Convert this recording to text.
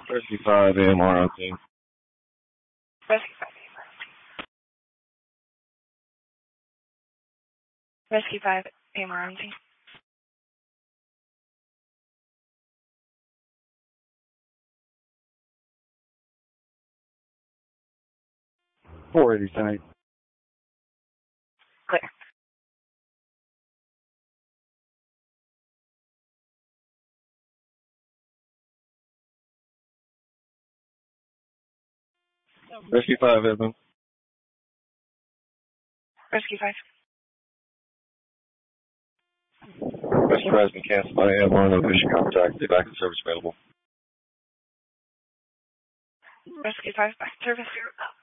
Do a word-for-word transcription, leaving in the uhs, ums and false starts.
Rescue five, A M R on scene. Rescue five. Rescue five, A M R on scene. four eighty, ten eight. Clear. Rescue five, Edmund. Rescue five. Rescue five has been canceled by A M R, no vision contact. The backup service available. Rescue five, back to service.